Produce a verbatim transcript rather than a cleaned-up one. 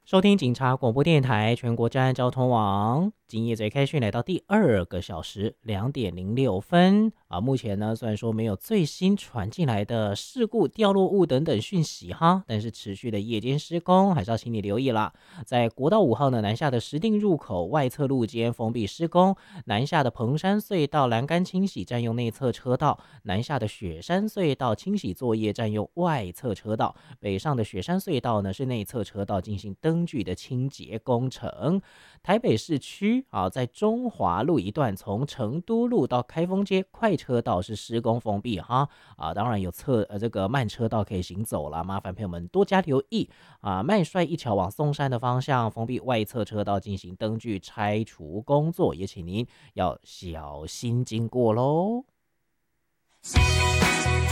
收听警察广播电台全国治安交通网，今夜贼开讯来到第二个小时两点零六分啊。目前呢，虽然说没有最新传进来的事故、掉落物等等讯息哈，但是持续的夜间施工还是要请你留意啦。在国道五号呢南下的石碇入口外侧路肩封闭施工，南下的彭山隧道栏杆清洗占用内侧车道，南下的雪山隧道清洗作业占用外侧车道，北上的雪山隧道呢是内侧车道进行灯具的清洁工程。台北市区啊，在中华路一段从成都路到开封街快车道是施工封闭哈啊，当然有侧呃这个慢车道可以行走了，麻烦朋友们多加留意啊。麦帅一桥往松山的方向封闭外侧车道进行灯具拆除工作，也请您要小心经过喽。